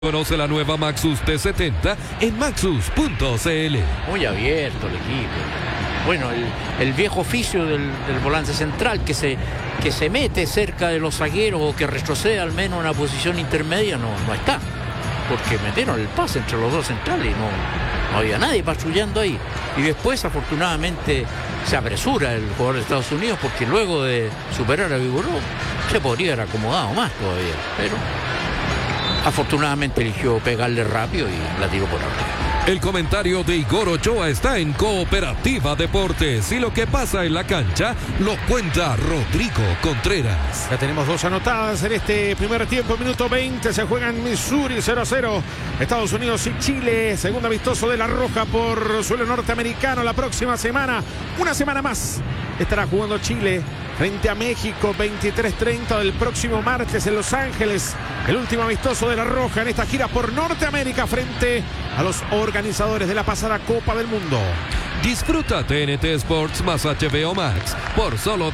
Conoce la nueva Maxus T70 en maxus.cl. Muy abierto el equipo. Bueno, el viejo oficio del volante central que se mete cerca de los zagueros o que retrocede al menos en una posición intermedia no está. Porque metieron el pase entre los dos centrales y no había nadie patrullando ahí. Y después, afortunadamente, se apresura el jugador de Estados Unidos porque luego de superar a Vigoró se podría haber acomodado más todavía. Pero afortunadamente eligió pegarle rápido y la tiró por arriba. El comentario de Igor Ochoa está en Cooperativa Deportes y lo que pasa en la cancha lo cuenta Rodrigo Contreras. Ya tenemos dos anotadas en este primer tiempo, minuto 20, se juega en Missouri 0-0. Estados Unidos y Chile, segundo amistoso de La Roja por suelo norteamericano la próxima semana. Una semana más estará jugando Chile frente a México, 23:30 del próximo martes en Los Ángeles. El último amistoso de La Roja en esta gira por Norteamérica frente a los organizadores de la pasada Copa del Mundo. Disfruta TNT Sports más HBO Max por solo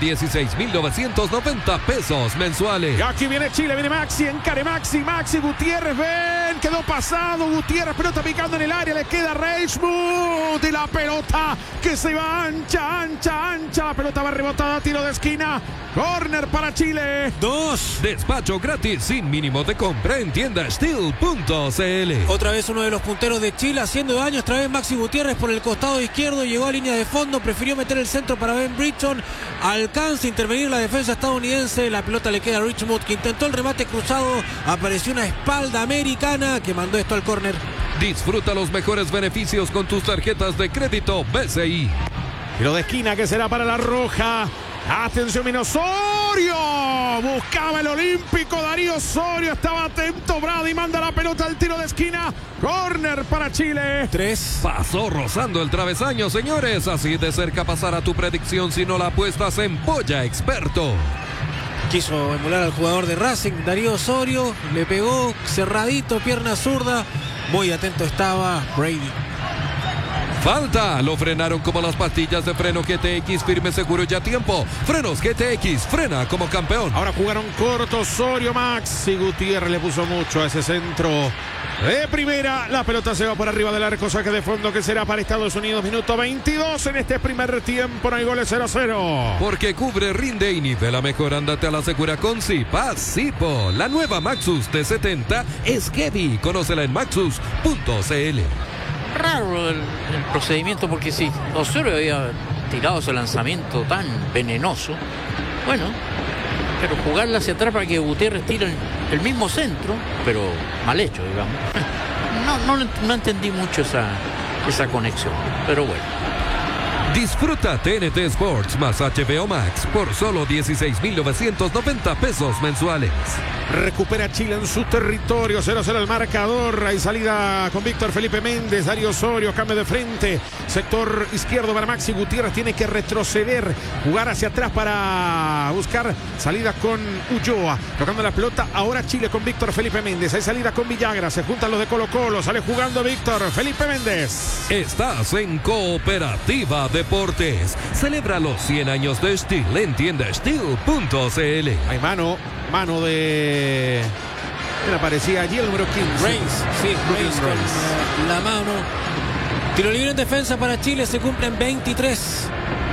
16,990 pesos mensuales. Y aquí viene Chile, viene Maxi, encare Maxi Gutiérrez, ven, quedó pasado Gutiérrez, pelota picando en el área, le queda Reichmuth y la pelota que se va ancha, pelota va rebotada, tiro de esquina, córner para Chile. 2. Despacho gratis sin mínimo de compra en tiendasteel.cl. Otra vez uno de los punteros de Chile haciendo daño, otra vez Maxi Gutiérrez por el costado izquierdo, llegó a línea de fondo, prefirió meter el centro para Ben Britton, alcanza a intervenir la defensa estadounidense, la pelota le queda a Reichmuth que intentó el remate cruzado, apareció una espalda americana que mandó esto al córner. Disfruta los mejores beneficios con tus tarjetas de crédito BCI. Tiro de esquina que será para La Roja. Atención, Osorio. Buscaba el olímpico Darío Osorio. Estaba atento Brady. Manda la pelota al tiro de esquina. Córner para Chile. 3. Pasó rozando el travesaño, señores. Así de cerca pasará tu predicción si no la apuestas en Polla Experto. Quiso emular al jugador de Racing, Darío Osorio. Le pegó cerradito, pierna zurda. Muy atento estaba Brady. Falta, lo frenaron como las pastillas de freno GTX, firme, seguro y a tiempo. Frenos GTX, frena como campeón. Ahora jugaron corto Osorio, Maxi Gutiérrez le puso mucho a ese centro de primera. La pelota se va por arriba del arco, saque de fondo que será para Estados Unidos. Minuto 22 en este primer tiempo, no hay goles, 0-0. Porque cubre, rinde y nivela mejor, ándate a la segura con Zipo. La nueva Maxus T70 es heavy, conócela en maxus.cl. Raro el procedimiento porque si Osorio había tirado ese lanzamiento tan venenoso, bueno, pero jugarla hacia atrás para que Gutiérrez tire el mismo centro, pero mal hecho, digamos. No entendí mucho esa conexión, pero bueno. Disfruta TNT Sports más HBO Max por solo 16,990 pesos mensuales. Recupera Chile en su territorio, 0-0 el marcador. Hay salida con Víctor Felipe Méndez, Darío Osorio, cambio de frente. Sector izquierdo para Maxi Gutiérrez, tiene que retroceder, jugar hacia atrás para buscar salida con Ulloa. Tocando la pelota, ahora Chile con Víctor Felipe Méndez. Hay salida con Villagra, se juntan los de Colo-Colo, sale jugando Víctor Felipe Méndez. Estás en Cooperativa Deportes. Celebra los 100 años de Steel en tiendasteel.cl. Hay mano de... ¿Quién aparecía allí? El número 15. Reigns, sí, Reigns con la mano. Tiro libre en defensa para Chile, se cumplen 23.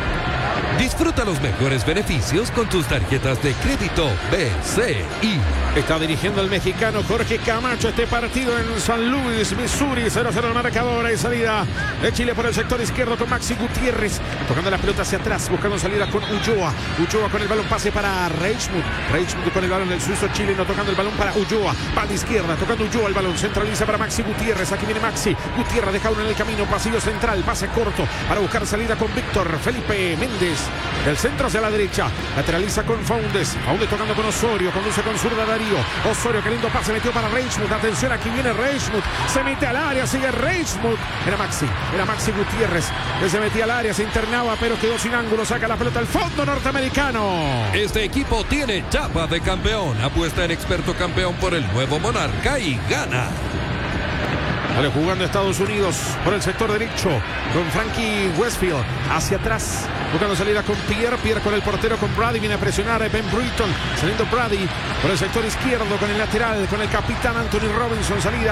Disfruta los mejores beneficios con tus tarjetas de crédito BCI. Está dirigiendo el mexicano Jorge Camacho este partido en San Luis, Missouri. 0-0 el marcador. Hay salida de Chile por el sector izquierdo con Maxi Gutiérrez. Tocando la pelota hacia atrás, buscando salida con Ulloa. Ulloa con el balón, pase para Reichmuth. Reichmuth con el balón del suizo chileno, tocando el balón para Ulloa. Va de izquierda, tocando Ulloa el balón. Centraliza para Maxi Gutiérrez. Aquí viene Maxi. Gutiérrez deja uno en el camino. Pasillo central, pase corto para buscar salida con Víctor Felipe Méndez. Del centro hacia la derecha, lateraliza con Faundes. Faundes tocando con Osorio, conduce con zurda Darío. Osorio, qué lindo pase, metió para Reichmuth. Atención, aquí viene Reichmuth. Se mete al área, sigue Reichmuth. Era Maxi Gutiérrez, que se metía al área, se internaba, pero quedó sin ángulo. Saca la pelota al fondo norteamericano. Este equipo tiene chapa de campeón. Apuesta en Experto Campeón por el nuevo Monarca y gana. Vale, jugando Estados Unidos por el sector derecho con Frankie Westfield hacia atrás, buscando salida con Pierre con el portero, con Brady, viene a presionar a Ben Britton, saliendo Brady por el sector izquierdo con el lateral, con el capitán Anthony Robinson, salida